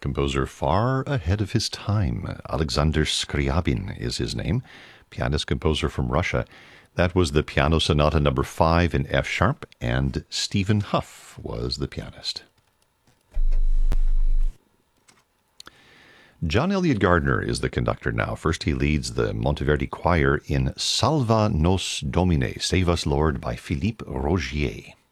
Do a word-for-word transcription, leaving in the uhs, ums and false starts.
composer far ahead of his time. Alexander Scriabin is his name, pianist-composer from Russia. That was the Piano Sonata number five in F sharp, and Stephen Huff was the pianist. John Elliott Gardner is the conductor now. First, he leads the Monteverdi Choir in Salva Nos Domine, Save Us Lord, by Philippe Rogier.